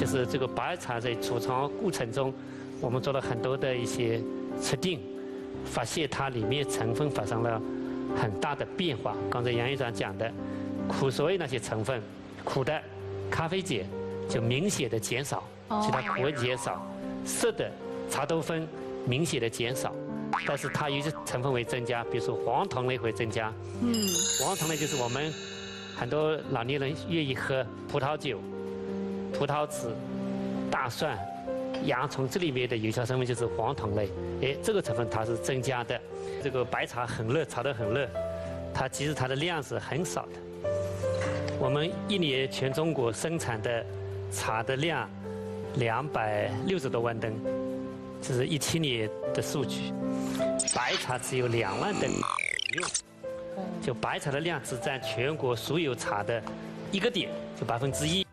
就是这个白茶在储藏过程中，我们做了很多的一些测定，发现它里面成分发生了很大的变化。刚才杨院长讲的，苦涩味那些成分，苦的咖啡碱就明显的减少，其他苦味减少；涩的茶多酚明显的减少。但是它有些成分会增加，比如说黄酮类会增加。黄酮类就是我们很多老年人愿意喝葡萄酒、葡萄籽、大蒜、洋葱，这里面的有效成分就是黄酮类。这个成分它是增加的。这个白茶很热，炒得很热，它其实它的量是很少的。我们一年全中国生产的茶的量260多万吨，这是17年的数据。白茶只有2万吨用，就白茶的量只占全国所有茶的1个点，就1%。